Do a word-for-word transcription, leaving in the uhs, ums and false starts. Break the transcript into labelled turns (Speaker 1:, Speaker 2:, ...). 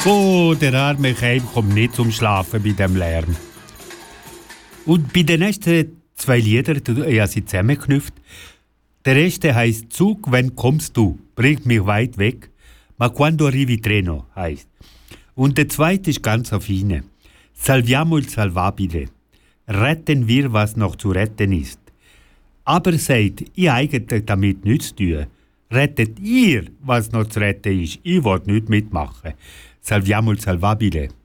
Speaker 1: Oh, der arme Keim kommt nicht zum Schlafen bei dem Lärm. Und bei den nächsten zwei Liedern, ich habe sie zusammengeknüpft. Der erste heisst Zug, wenn kommst du, bringt mich weit weg. Ma quando arrivi treno heisst. Und der zweite ist ganz affine. Salviamo il salvabile. Retten wir, was noch zu retten ist. Aber sagt, ich eigentlich damit nichts zu tun. Rettet ihr, was noch zu retten ist. Ich will nicht mitmachen. Salviamo il salvabile.